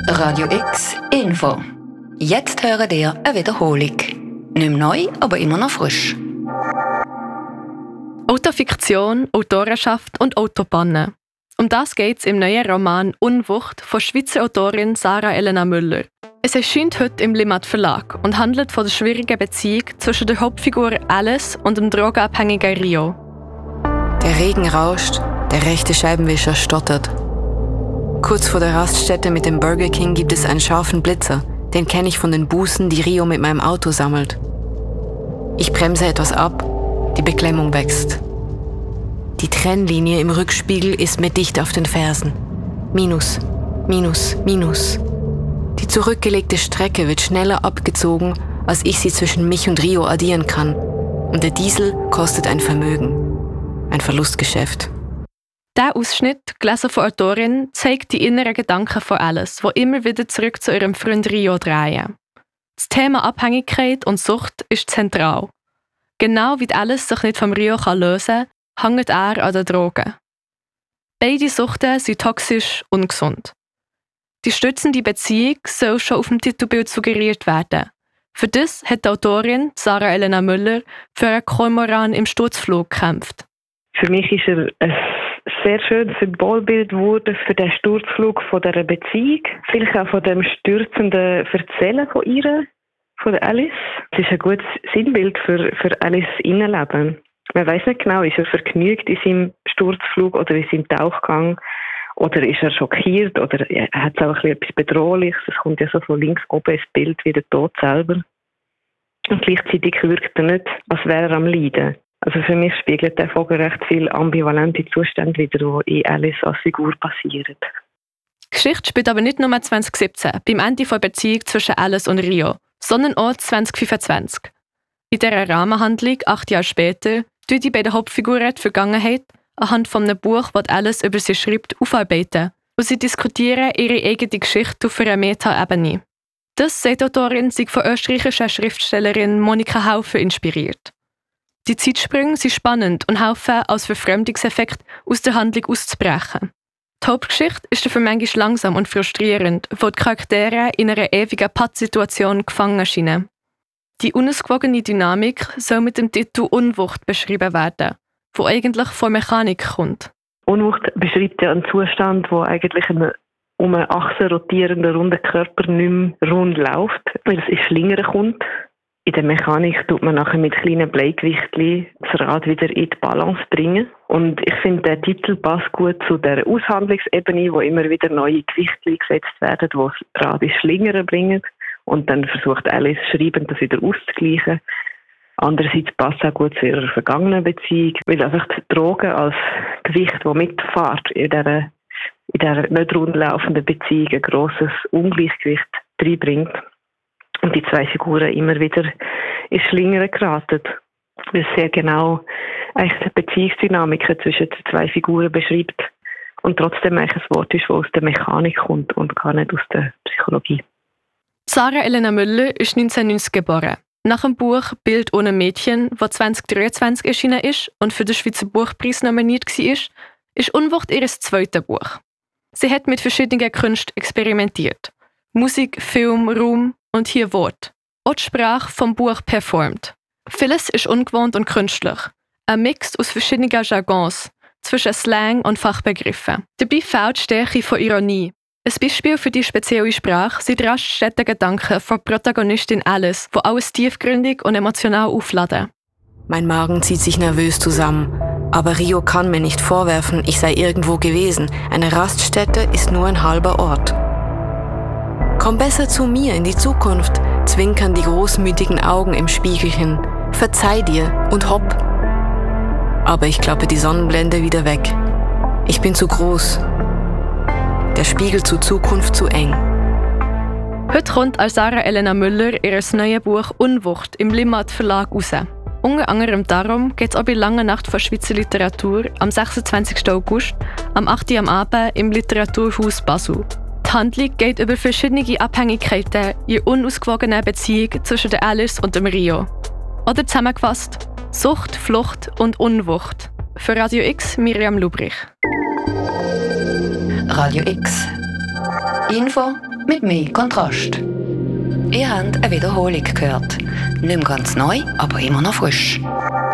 Radio X Info. Jetzt hören ihr eine Wiederholung. Nicht mehr neu, aber immer noch frisch. Autofiktion, Autorenschaft und Autopannen. Um das geht es im neuen Roman «Unwucht» von Schweizer Autorin Sarah Elena Müller. Es erscheint heute im Limmat Verlag und handelt von der schwierigen Beziehung zwischen der Hauptfigur Alice und dem drogenabhängigen Rio. Der Regen rauscht, der rechte Scheibenwischer stottert. Kurz vor der Raststätte mit dem Burger King gibt es einen scharfen Blitzer. Den kenne ich von den Bußen, die Rio mit meinem Auto sammelt. Ich bremse etwas ab, die Beklemmung wächst. Die Trennlinie im Rückspiegel ist mir dicht auf den Fersen. Minus, Minus, Minus. Die zurückgelegte Strecke wird schneller abgezogen, als ich sie zwischen mich und Rio addieren kann. Und der Diesel kostet ein Vermögen. Ein Verlustgeschäft. Dieser Ausschnitt, gelesen von der Autorin, zeigt die inneren Gedanken von Alice, die immer wieder zurück zu ihrem Freund Rio drehen. Das Thema Abhängigkeit und Sucht ist zentral. Genau wie Alice sich nicht vom Rio lösen kann, hängt er an den Drogen. Beide Suchten sind toxisch und ungesund. Die stützende Beziehung soll schon auf dem Titelbild suggeriert werden. Für das hat die Autorin Sarah Elena Müller für einen Kormoran im Sturzflug gekämpft. Für mich ist er ein sehr schönes Symbolbild geworden für den Sturzflug von dieser Beziehung. Vielleicht auch von dem stürzenden Erzählen von ihr, von der Alice. Es ist ein gutes Sinnbild für Alice Innenleben. Man weiss nicht genau, ist er vergnügt in seinem Sturzflug oder in seinem Tauchgang? Oder ist er schockiert? Oder hat es auch etwas Bedrohliches? Es kommt ja so von links oben ins Bild wie der Tod selber. Und gleichzeitig wirkt er nicht, als wäre er am Leiden. Also für mich spiegelt der Vogel recht viele ambivalente Zustände wider, die in Alice als Figur passieren. Die Geschichte spielt aber nicht nur 2017, beim Ende der Beziehung zwischen Alice und Rio, sondern auch 2025. In dieser Rahmenhandlung, 8 Jahre später, tun die beiden Hauptfiguren die Vergangenheit anhand von einem Buch, das Alice über sie schreibt, aufarbeiten. Und sie diskutieren ihre eigene Geschichte auf einer Meta-Ebene. Das, sagt die Autorin, sei von österreichischer Schriftstellerin Monika Haufer inspiriert. Die Zeitsprünge sind spannend und helfen, als Verfremdungseffekt aus der Handlung auszubrechen. Die Hauptgeschichte ist dafür manchmal langsam und frustrierend, wo die Charaktere in einer ewigen Pattsituation gefangen scheinen. Die unausgewogene Dynamik soll mit dem Titel «Unwucht» beschrieben werden, wo eigentlich von Mechanik kommt. Unwucht beschreibt ja einen Zustand, wo eigentlich um eine Achse rotierender runder Körper nicht mehr rund läuft, weil es ins Schlingern kommt. In der Mechanik tut man nachher mit kleinen Bleigewichtchen das Rad wieder in die Balance bringen. Und ich finde, der Titel passt gut zu der Aushandlungsebene, wo immer wieder neue Gewichtchen gesetzt werden, die das Rad ins Schlingern bringen. Und dann versucht Alice schreibend das wieder auszugleichen. Andererseits passt es auch gut zu ihrer vergangenen Beziehung, weil einfach die Drogen als Gewicht, das mitfährt in dieser nicht rundlaufenden Beziehung, ein grosses Ungleichgewicht reinbringt. Und die zwei Figuren immer wieder ins Schlingern geraten. Weil es sehr genau eigentlich die Beziehungsdynamiken zwischen den zwei Figuren beschreibt. Und trotzdem eigentlich ein Wort ist, das aus der Mechanik kommt und gar nicht aus der Psychologie. Sarah Elena Müller ist 1990 geboren. Nach dem Buch «Bild ohne Mädchen», das 2023 erschienen ist und für den Schweizer Buchpreis nominiert war, ist «Unwucht» ihr zweites Buch. Sie hat mit verschiedenen Künsten experimentiert. Musik, Film, Raum und hier Wort. Auch die Sprache vom Buch performt. Vieles ist ungewohnt und künstlich. Ein Mix aus verschiedenen Jargons, zwischen Slang und Fachbegriffen. Dabei fehlt die Stärke von Ironie. Ein Beispiel für die spezielle Sprache sind die raststätten Gedanken von Protagonistin Alice, die alles tiefgründig und emotional aufladen. Mein Magen zieht sich nervös zusammen. Aber Rio kann mir nicht vorwerfen, ich sei irgendwo gewesen. Eine Raststätte ist nur ein halber Ort. Komm besser zu mir in die Zukunft, zwinkern die großmütigen Augen im Spiegelchen. Verzeih dir und hopp. Aber ich klappe die Sonnenblende wieder weg. Ich bin zu groß. Der Spiegel zur Zukunft zu eng. Heute kommt als Sarah Elena Müller ihr neues Buch «Unwucht» im Limmat Verlag raus. Unter anderem darum geht es auch bei Lange Nacht von Schweizer Literatur am 26. August, am 8. Uhr am Abend im Literaturhaus Basel. Die Handlung geht über verschiedene Abhängigkeiten in unausgewogenen Beziehung zwischen der Alice und dem Rio. Oder zusammengefasst: Sucht, Flucht und Unwucht. Für Radio X Miriam Lubrich. Radio X. Info, mit mehr Kontrast. Ihr habt eine Wiederholung gehört. Nicht mehr ganz neu, aber immer noch frisch.